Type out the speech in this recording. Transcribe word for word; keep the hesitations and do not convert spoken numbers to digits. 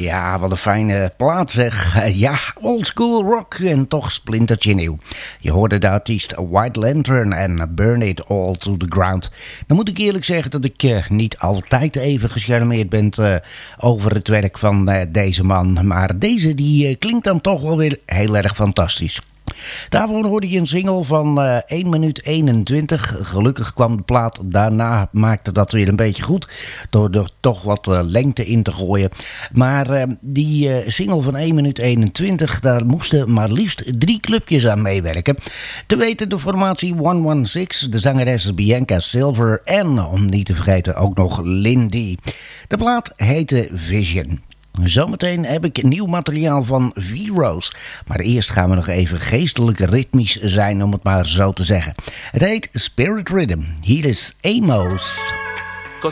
Ja, wat een fijne plaat zeg. Ja, old school rock en toch splintertje nieuw. Je hoorde de artiest White Lantern en Burn It All to the Ground. Dan moet ik eerlijk zeggen dat ik uh, niet altijd even gecharmeerd ben uh, over het werk van uh, deze man. Maar deze die uh, klinkt dan toch wel weer heel erg fantastisch. Daarvoor hoorde je een single van uh, één minuut eenentwintig. Gelukkig kwam de plaat daarna, maakte dat weer een beetje goed. Door er toch wat uh, lengte in te gooien. Maar uh, die uh, single van één minuut eenentwintig, daar moesten maar liefst drie clubjes aan meewerken. Te weten de formatie honderdzestig, de zangeres Bianca Silver en, om niet te vergeten, ook nog Lindy. De plaat heette Vision. Zometeen heb ik nieuw materiaal van V-Rose. Maar eerst gaan we nog even geestelijk ritmisch zijn, om het maar zo te zeggen. Het heet Spirit Rhythm. Hier is Amos.